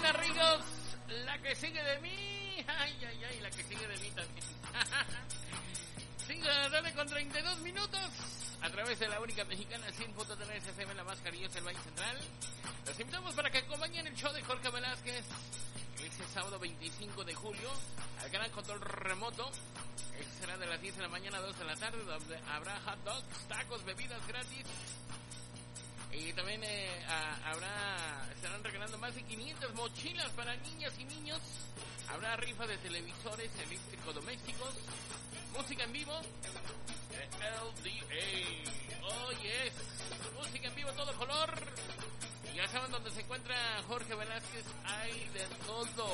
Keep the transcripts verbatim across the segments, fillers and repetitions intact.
Ana Ríos, la que sigue de mí. Ay, ay, ay, la que sigue de mí también. cinco de la tarde con treinta y dos minutos. A través de la única mexicana cien punto tres F M, la más cariñosa del Valle Central. Los invitamos para que acompañen el show de Jorge Velázquez ese sábado veinticinco de julio al gran control remoto. Ese será de las diez de la mañana a dos de la tarde, donde habrá hot dogs, tacos, bebidas gratis. Y también eh, a, habrá, estarán regalando más de quinientas mochilas para niñas y niños. Habrá rifa de televisores eléctrico-domésticos, música en vivo, eh, L D A, oh yes, música en vivo todo color. Y ya saben dónde se encuentra Jorge Velázquez, hay de todo.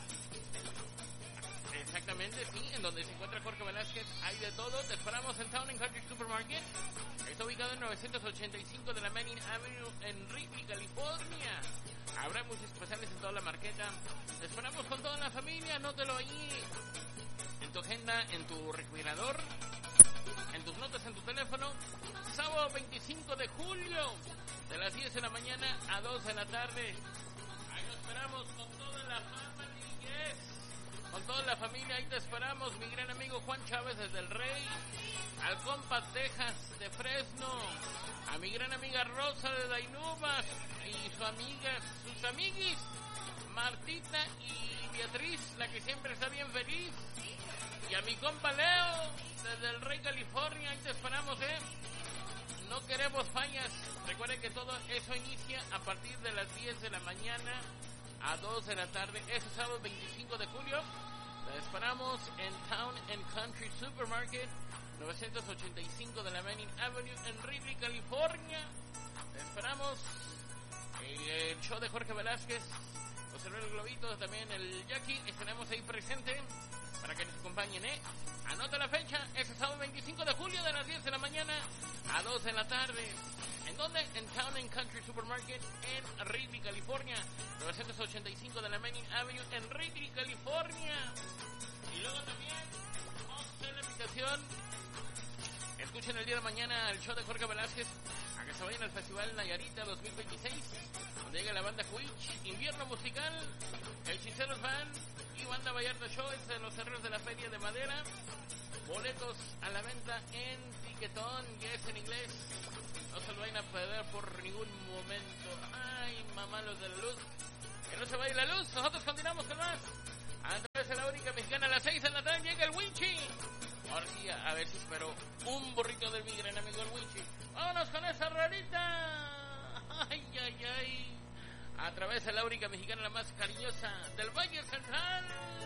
Exactamente, sí, en donde se encuentra Jorge Velázquez hay de todo. Te esperamos en Town and Country Supermarket. Está ubicado en novecientos ochenta y cinco de la Main Avenue en Ripley, California. Habrá muchos especiales en toda la marqueta. Te esperamos con toda la familia. Anótelo ahí en tu agenda, en tu refrigerador, en tus notas, en tu teléfono. Sábado veinticinco de julio, de las diez de la mañana a dos de la tarde. Ahí lo esperamos con toda la familia. Yes. Con toda la familia, ahí te esperamos, mi gran amigo Juan Chávez desde El Rey, al compa Texas de Fresno, a mi gran amiga Rosa de Dainúbas y su amiga, sus amiguis, Martita y Beatriz, la que siempre está bien feliz, y a mi compa Leo desde El Rey, California, ahí te esperamos, eh. No queremos fallas. Recuerden que todo eso inicia a partir de las diez de la mañana a dos de la tarde, ese sábado veinticinco de julio. La esperamos en Town and Country Supermarket, novecientos ochenta y cinco de la Main Avenue en Ripley, California. La esperamos. El show de Jorge Velázquez, los hermanos Globitos, también el Jackie, estaremos ahí presente para que nos acompañen, ¿eh? Anota la fecha, ese sábado veinticinco de julio de las diez de la mañana a dos de la tarde. ¿En dónde? En Town and Country Supermarket en Ripley, California, novecientos ochenta y cinco de la Main Avenue en Ripley, California. Y luego también vamos a hacer la invitación. Escuchen el día de mañana el show de Jorge Velázquez a que se vayan al Festival Nayarita dos mil veintiséis, donde llega la banda Cuich, Invierno Musical, Hechiceros Band y Banda Vallarta Show, es de los herreros de la Feria de Madera. Boletos a la venta en Tiquetón, que es en inglés. No se lo vayan a perder por ningún momento. Ay, mamá, los de la luz. Que no se vaya la luz. Nosotros continuamos con más. A través de la única mexicana a las seis de la tarde llega el Winchi. Ahora sí, a ver si espero un burrito de mi gran amigo el Winchi. Vámonos con esa rarita. Ay, ay, ay. A través de la única mexicana, la más cariñosa del Valle Central.